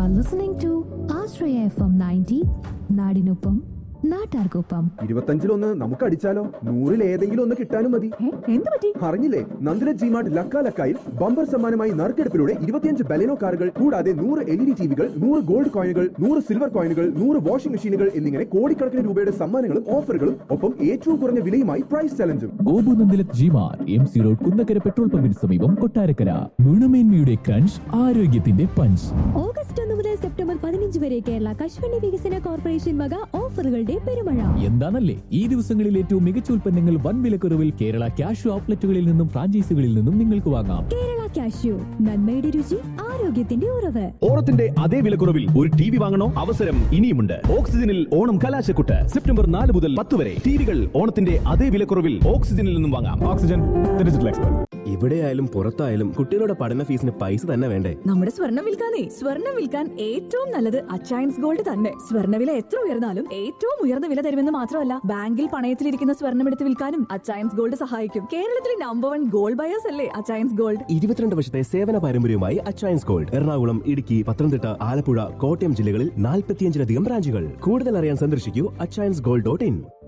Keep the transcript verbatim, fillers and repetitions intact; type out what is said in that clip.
are listening to Astraya F M ninety, നാടിനൊപ്പം നാട്ടാർക്കൊപ്പം. ഇരുപത്തഞ്ചിലൊന്ന് നമുക്ക് അടിച്ചാലോ? നൂറിൽ ഏതെങ്കിലും ഒന്ന് കിട്ടാനും മതി. എന്ത് പറ്റി? അറിഞ്ഞില്ലേ? നന്ദില ജിമാർട്ട് ലക്ക ലക്കായിൽ ബമ്പർ സമ്മാനമായി നറുക്കെടുപ്പിലൂടെ ഇരുപത്തിയഞ്ച് ബലെനോ കാറുകൾ കൂടാതെ നൂറ് എൽ ഇ ഡി ടിവികൾ, നൂറ് ഗോൾഡ് കോയിനുകൾ, നൂറ് സിൽവർ കോയിനുകൾ, നൂറ് വാഷിംഗ് മെഷീനുകൾ എന്നിങ്ങനെ കോടിക്കണക്കിന് രൂപയുടെ സമ്മാനങ്ങളും ഓഫറുകളും ഒപ്പം ഏറ്റവും കുറഞ്ഞ വിലയുമായി price ചലഞ്ചും. Gopu Nandila G-Mart M C road Kunnakkara petrol പമ്പിന് സമീപം കൊട്ടാരക്കര. ഗുണമേന്മയുടെ ക്രഞ്ച്, ആരോഗ്യത്തിന്റെ പഞ്ച്. ഓഗസ്റ്റ് ഒന്ന് മുതൽ സെപ്റ്റംബർ പതിനഞ്ച് വരെ കേരള കശുവണ്ടി വികസന കോർപ്പറേഷൻ വക ഓഫറുകളുടെ പെരുമഴ. എന്താണല്ലേ ഈ ദിവസങ്ങളിൽ ഏറ്റവും മികച്ച ഉൽപ്പന്നങ്ങൾ വൻ വിലക്കുറവിൽ കേരള കാഷ്യൂ ഔട്ട്ലെറ്റുകളിൽ നിന്നും ഫ്രാഞ്ചൈസികളിൽ നിന്നും നിങ്ങൾക്ക് വാങ്ങാം. കേരള കാഷ്യൂ, നന്മയുടെ രുചി, ആരോഗ്യത്തിന്റെ ഉറവ്. ഓണത്തിന്റെ അതേ വിലക്കുറവിൽ ഒരു ടി വി വാങ്ങണോ? അവസരം ഇനിയുമുണ്ട്. ഓക്സിജനിൽ ഓണം കലാശക്കുട്ട് സെപ്റ്റംബർ നാല് മുതൽ പത്ത് വരെ. ടിവികൾ ഓണത്തിന്റെ അതേ വിലക്കുറവിൽ ഓക്സിജനിൽ നിന്നും വാങ്ങാം. Oxygen digital expert. ഇവിടെയായാലും പുറത്തായാലും കുട്ടികളുടെ പഠന ഫീസിന് പൈസ തന്നെ വേണ്ടേ? നമ്മുടെ സ്വർണം വിൽക്കാനേ സ്വർണം വിൽക്കാൻ ഏറ്റവും നല്ലത് അച്ചയൻസ് ഗോൾഡ് തന്നെ. സ്വർണ്ണവില എത്ര ഉയർന്നാലും ഏറ്റവും ഉയർന്ന വില തരുമെന്ന് മാത്രമല്ല, ബാങ്കിൽ പണയത്തിലിരിക്കുന്ന സ്വർണം എടുത്ത് വിൽക്കാനും അച്ചയൻസ് ഗോൾഡ് സഹായിക്കും. കേരളത്തിലെ നമ്പർ വൺ ഗോൾഡ് ബയേഴ്സ് അല്ലേ അച്ചയൻസ് ഗോൾഡ്. ഇരുപത്തിരണ്ട് വർഷത്തെ സേവന പാരമ്പര്യവുമായി അച്ചയൻസ് ഗോൾഡ് എറണാകുളം, ഇടുക്കി, പത്തനംതിട്ട, ആലപ്പുഴ, കോട്ടയം ജില്ലകളിൽ നാൽപ്പത്തിയഞ്ചിലധികം ബ്രാഞ്ചുകൾ. കൂടുതൽ അറിയാൻ സന്ദർശിക്കൂ അച്ചയൻസ് ഗോൾഡ് ഡോട്ട് ഇൻ.